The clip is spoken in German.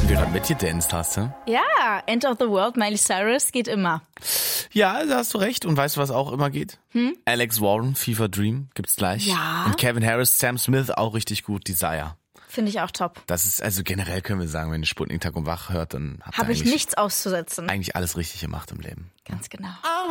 du gerade mitgedanced hast, ne? Ja, End of the World, Miley Cyrus geht immer. Ja, da hast du recht. Und weißt du, was auch immer geht? Alex Warren, Fever Dream, gibt's gleich. Ja. Und Kevin Harris, Sam Smith, auch richtig gut, Desire. Finde ich auch top. Das ist, also generell können wir sagen, wenn ihr Sputnik Tag und Wach hört, dann habt ihr Habe ich eigentlich, nichts auszusetzen. eigentlich alles richtig gemacht im Leben. Ganz genau.